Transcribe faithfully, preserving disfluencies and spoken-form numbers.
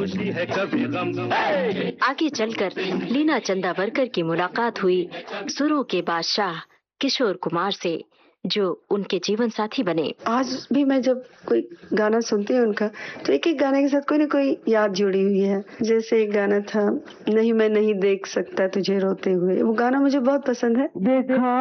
खुशी है कभी गम। आगे चलकर लीना चंदावरकर की मुलाकात हुई सुरों के बादशाह किशोर कुमार से, जो उनके जीवन साथी बने। आज भी मैं जब कोई गाना सुनती हूँ उनका, तो एक एक गाने के साथ कोई ना कोई याद जुड़ी हुई है। जैसे एक गाना था, नहीं मैं नहीं देख सकता तुझे रोते हुए, वो गाना मुझे बहुत पसंद है। देखा